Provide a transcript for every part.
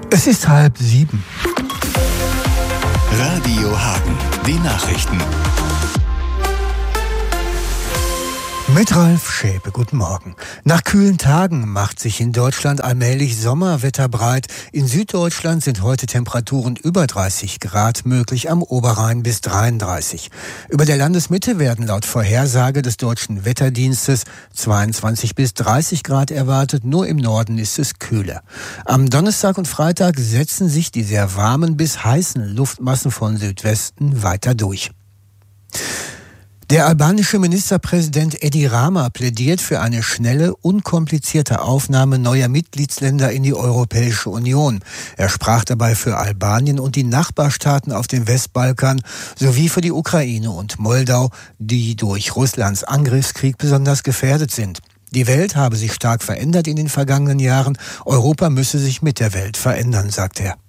Es ist 6:30. Radio Hagen, die Nachrichten. Mit Ralf Schäpe, guten Morgen. Nach kühlen Tagen macht sich in Deutschland allmählich Sommerwetter breit. In Süddeutschland sind heute Temperaturen über 30 Grad möglich, am Oberrhein bis 33. Über der Landesmitte werden laut Vorhersage des Deutschen Wetterdienstes 22 bis 30 Grad erwartet. Nur im Norden ist es kühler. Am Donnerstag und Freitag setzen sich die sehr warmen bis heißen Luftmassen von Südwesten weiter durch. Der albanische Ministerpräsident Edi Rama plädiert für eine schnelle, unkomplizierte Aufnahme neuer Mitgliedsländer in die Europäische Union. Er sprach dabei für Albanien und die Nachbarstaaten auf dem Westbalkan sowie für die Ukraine und Moldau, die durch Russlands Angriffskrieg besonders gefährdet sind. Die Welt habe sich stark verändert in den vergangenen Jahren. Europa müsse sich mit der Welt verändern, sagt er.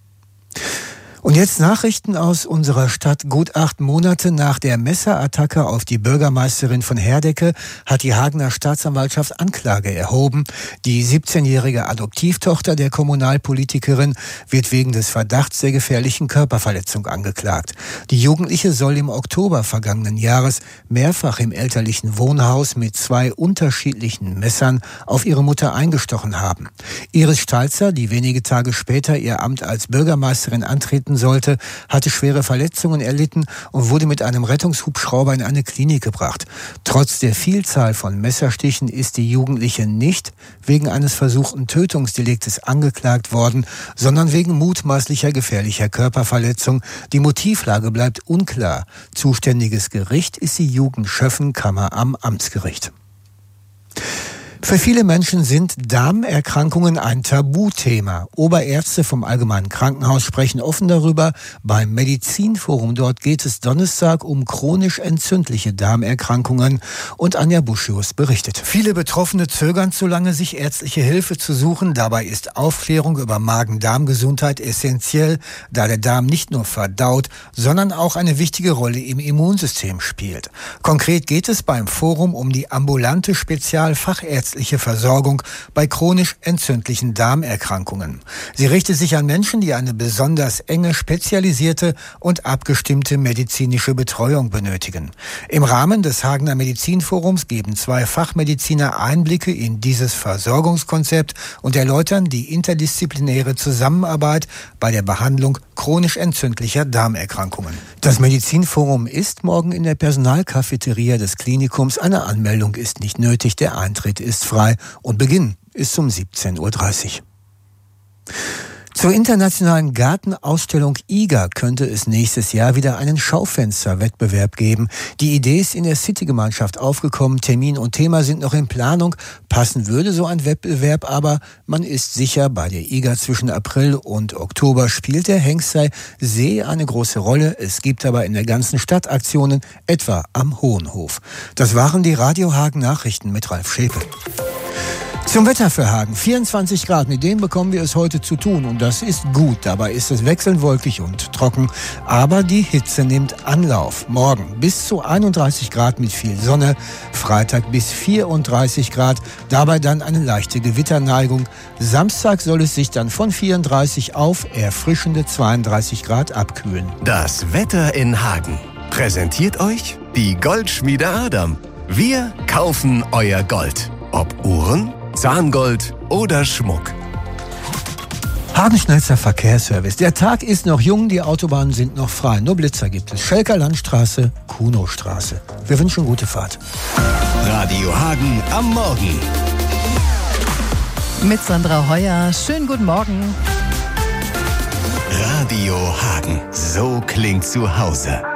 Und jetzt Nachrichten aus unserer Stadt. Gut 8 Monate nach der Messerattacke auf die Bürgermeisterin von Herdecke hat die Hagener Staatsanwaltschaft Anklage erhoben. Die 17-jährige Adoptivtochter der Kommunalpolitikerin wird wegen des Verdachts der gefährlichen Körperverletzung angeklagt. Die Jugendliche soll im Oktober vergangenen Jahres mehrfach im elterlichen Wohnhaus mit 2 unterschiedlichen Messern auf ihre Mutter eingestochen haben. Iris Stalzer, die wenige Tage später ihr Amt als Bürgermeisterin antreten sollte, hatte schwere Verletzungen erlitten und wurde mit einem Rettungshubschrauber in eine Klinik gebracht. Trotz der Vielzahl von Messerstichen ist die Jugendliche nicht wegen eines versuchten Tötungsdeliktes angeklagt worden, sondern wegen mutmaßlicher gefährlicher Körperverletzung. Die Motivlage bleibt unklar. Zuständiges Gericht ist die Jugendschöffenkammer am Amtsgericht. Für viele Menschen sind Darmerkrankungen ein Tabuthema. Oberärzte vom Allgemeinen Krankenhaus sprechen offen darüber. Beim Medizinforum dort geht es Donnerstag um chronisch entzündliche Darmerkrankungen. Und Anja Buschius berichtet. Viele Betroffene zögern zu lange, sich ärztliche Hilfe zu suchen. Dabei ist Aufklärung über Magen-Darm-Gesundheit essentiell, da der Darm nicht nur verdaut, sondern auch eine wichtige Rolle im Immunsystem spielt. Konkret geht es beim Forum um die ambulante spezialfachärztliche Versorgung bei chronisch entzündlichen Darmerkrankungen. Sie richtet sich an Menschen, die eine besonders enge, spezialisierte und abgestimmte medizinische Betreuung benötigen. Im Rahmen des Hagener Medizinforums geben 2 Fachmediziner Einblicke in dieses Versorgungskonzept und erläutern die interdisziplinäre Zusammenarbeit bei der Behandlung chronisch entzündlicher Darmerkrankungen. Das Medizinforum ist morgen in der Personalcafeteria des Klinikums. Eine Anmeldung ist nicht nötig, der Eintritt ist frei und Beginn ist um 17:30 Uhr. Zur internationalen Gartenausstellung IGA könnte es nächstes Jahr wieder einen Schaufensterwettbewerb geben. Die Idee ist in der City-Gemeinschaft aufgekommen. Termin und Thema sind noch in Planung. Passen würde so ein Wettbewerb, aber man ist sicher, bei der IGA zwischen April und Oktober spielt der Hengstei See eine große Rolle. Es gibt aber in der ganzen Stadt Aktionen, etwa am Hohenhof. Das waren die Radio Hagen Nachrichten mit Ralf Schäpe. Zum Wetter für Hagen. 24 Grad, mit dem bekommen wir es heute zu tun und das ist gut. Dabei ist es wechselnd wolkig und trocken, aber die Hitze nimmt Anlauf. Morgen bis zu 31 Grad mit viel Sonne, Freitag bis 34 Grad, dabei dann eine leichte Gewitterneigung. Samstag soll es sich dann von 34 auf erfrischende 32 Grad abkühlen. Das Wetter in Hagen präsentiert euch die Goldschmiede Adam. Wir kaufen euer Gold. Ob Uhren, Zahngold oder Schmuck. Hagen schnellster Verkehrsservice. Der Tag ist noch jung, die Autobahnen sind noch frei. Nur Blitzer gibt es. Schelker Landstraße, Kunow-Straße. Wir wünschen gute Fahrt. Radio Hagen am Morgen. Mit Sandra Heuer. Schönen guten Morgen. Radio Hagen. So klingt zu Hause.